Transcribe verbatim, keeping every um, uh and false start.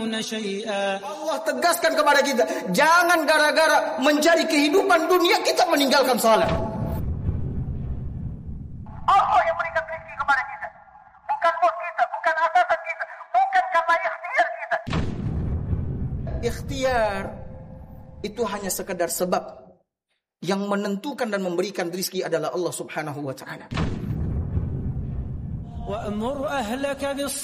يعلمون شيئا. Allah tegaskan kepada kita, jangan gara-gara mencari kehidupan dunia kita meninggalkan salat. Allah yang berikan rezeki kepada kita, bukan bos kita, bukan atasan kita, bukan karena ikhtiar kita. Ikhtiar itu hanya sekedar sebab. Yang menentukan dan memberikan rezeki adalah Allah Subhanahu wa taala. وأمر أهلك بالصلاة